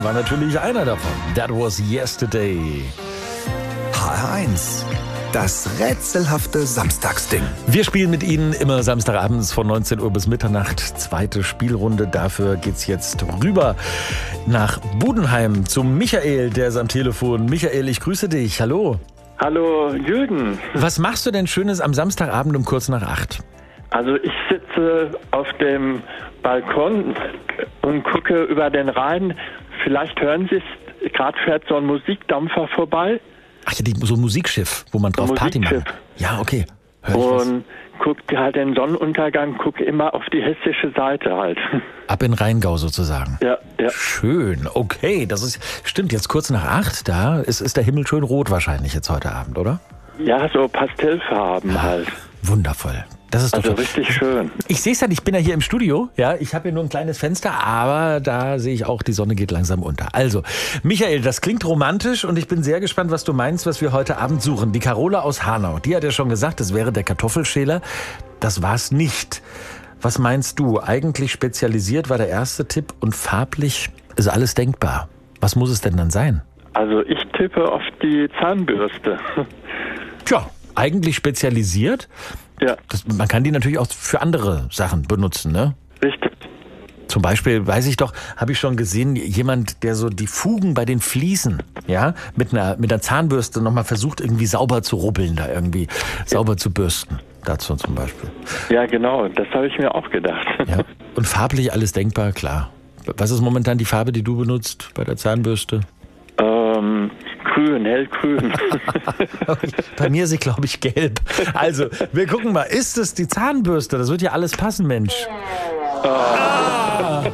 War natürlich einer davon. That was yesterday. HR1, das rätselhafte Samstagsding. Wir spielen mit Ihnen immer Samstagabends von 19 Uhr bis Mitternacht. Zweite Spielrunde. Dafür geht's jetzt rüber nach Budenheim zu Michael, der ist am Telefon. Michael, ich grüße dich. Hallo. Hallo Jürgen. Was machst du denn Schönes am Samstagabend um kurz nach 8? Also ich sitze auf dem Balkon und gucke über den Rhein. Vielleicht hören Sie es, gerade fährt so ein Musikdampfer vorbei. Ach ja, so ein Musikschiff, wo man drauf Party macht. Ja, okay. Hör ich und guckt halt den Sonnenuntergang, gucke immer auf die hessische Seite halt. Ab in Rheingau sozusagen. Ja. Schön, okay. Das ist, stimmt, jetzt kurz nach 8, da ist der Himmel schön rot wahrscheinlich jetzt heute Abend, oder? Ja, so Pastellfarben halt. Wundervoll. Das ist doch also richtig schön. Ich sehe es halt, ich bin ja hier im Studio. Ja, ich habe hier nur ein kleines Fenster, aber da sehe ich auch, die Sonne geht langsam unter. Also, Michael, das klingt romantisch und ich bin sehr gespannt, was du meinst, was wir heute Abend suchen. Die Carola aus Hanau, die hat ja schon gesagt, es wäre der Kartoffelschäler. Das war's nicht. Was meinst du? Eigentlich spezialisiert war der erste Tipp und farblich ist alles denkbar. Was muss es denn dann sein? Also ich tippe auf die Zahnbürste. Tja, eigentlich spezialisiert. Ja. Man kann die natürlich auch für andere Sachen benutzen, ne? Richtig. Zum Beispiel, weiß ich doch, habe ich schon gesehen, jemand, der so die Fugen bei den Fliesen, ja, mit einer Zahnbürste nochmal versucht, irgendwie sauber zu rubbeln, da irgendwie sauber zu bürsten. Dazu zum Beispiel. Ja, genau, das habe ich mir auch gedacht. Ja. Und farblich alles denkbar, klar. Was ist momentan die Farbe, die du benutzt bei der Zahnbürste? Grün, hellgrün. Bei mir ist sie, glaube ich, gelb. Also, wir gucken mal. Ist es die Zahnbürste? Das wird ja alles passen, Mensch. Ah.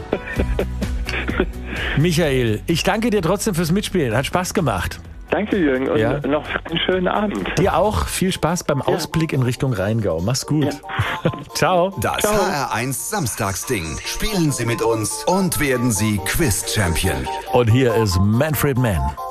Michael, ich danke dir trotzdem fürs Mitspielen. Hat Spaß gemacht. Danke, Jürgen. Und ja. noch einen schönen Abend. Dir auch. Viel Spaß beim Ausblick in Richtung Rheingau. Mach's gut. Ja. Ciao. Das HR1 Samstagsding. Spielen Sie mit uns und werden Sie Quiz-Champion. Und hier ist Manfred Mann.